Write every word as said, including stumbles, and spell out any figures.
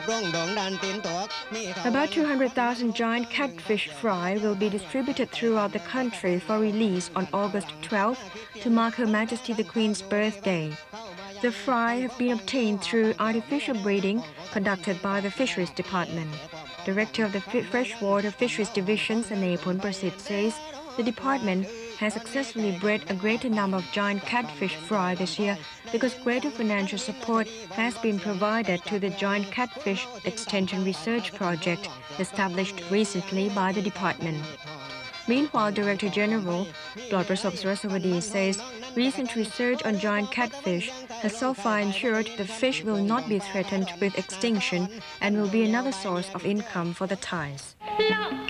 About two hundred thousand giant catfish fry will be distributed throughout the country for release on August twelfth to mark Her Majesty the Queen's birthday. The fry have been obtained through artificial breeding conducted by the Fisheries Department. Director of the Freshwater Fisheries Division, Sanepon Prasit, says the department has successfully bred a greater number of giant catfish fry this year because greater financial support has been provided to the Giant Catfish Extension Research Project established recently by the department. Meanwhile, Director General Lord Prasop Saraswati says recent research on giant catfish has so far ensured the fish will not be threatened with extinction and will be another source of income for the Thais.